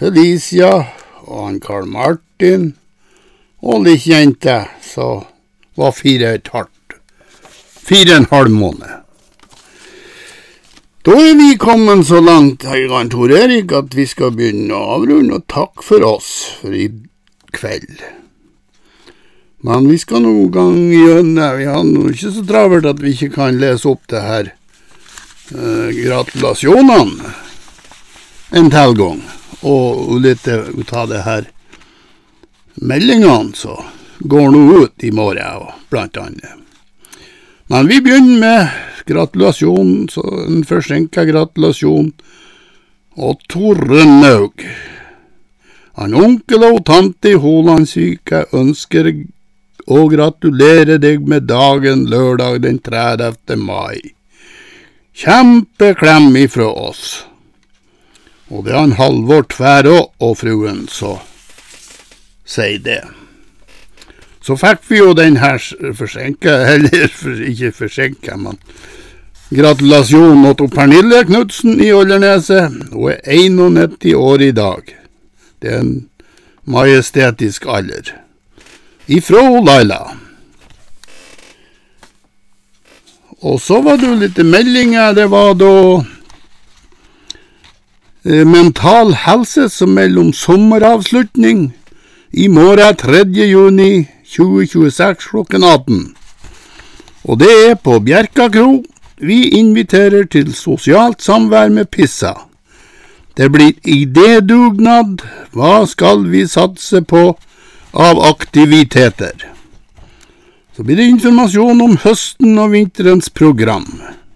Felicia og han Karl Martin og litt jente, så var 4,5 måneder. Da vi kommet så langt, Jan Tor Erik, at vi skal begynne å avrunde, og takk for oss for i kveld. Men vi skal noen gang gjøre, vi har nå ikke så travelt at vi ikke kan lese opp det her gratulasjonene en tilgang, og litt ut av det her meldingene, så går nå ut i morgen, blant annet. Men vi begynner med gratulasjon, så en forsinket gratulasjon, og Tore Naug. Han onkel og tante i Hålandssyke ønsker å gratulere deg med dagen lørdag den 30. mai. Kjempeklem ifra oss. Og det er han Halvor Tværå og fruen, så sier det. Så fikk vi jo den her forsinket, eller ikke forsinket, men gratulasjon til Pernille Knudsen i Olderneset. Hun er 91 år i dag. Det er en majestetisk alder. Ifra Laila. Og så var det jo litt meldinger. Det var da mental helse som mellom sommeravslutning i morgen 3. juni 2026 klokken 18. Og det er på Bjerkakro. Vi inviterer til sosialt samvær med Pissa. Det blir idédugnad. Hva skal vi satse på av aktiviteter? Så blir det informasjon om høsten og vinterens program.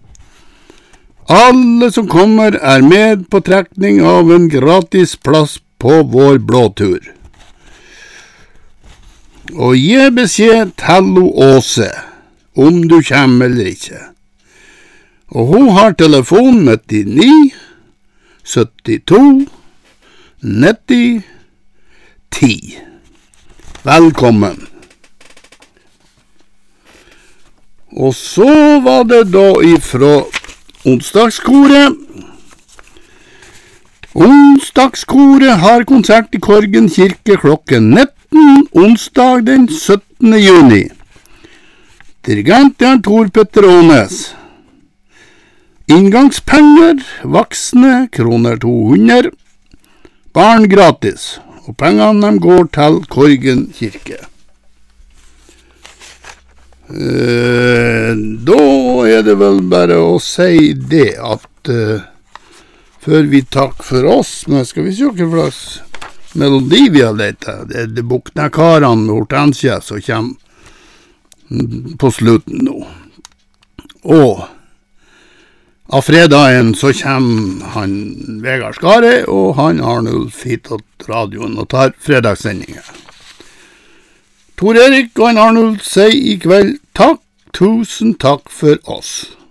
Alle som kommer er med på trekning av en gratis plass på vår blåtur. Og gi beskjed til Åse om du kommer eller ikke. Og hun har telefon 99 72 90 10. Velkommen. Og så var det da ifra onsdagskoret. Onsdagskoret har konsert i Korgen kirke klokken 19. Onsdag den 17. juni. Dirigent er Tor Petter Ånes. Inngangspenger, voksne, kroner 200. Barn gratis, og pengene går til Korgen kirke. Da er det vel bare å si det at før vi takk for oss, men skal vi se hva slags melodi vi har lett. Det er Buknakarene med Hortensia som kommer på slutten nå. Og av fredagen så kommer han Vegard Skare og han Arnulf hit til radioen og tar fredagssendinger. Tor Erik og han Arnulf sier i kveld takk, tusen takk for oss.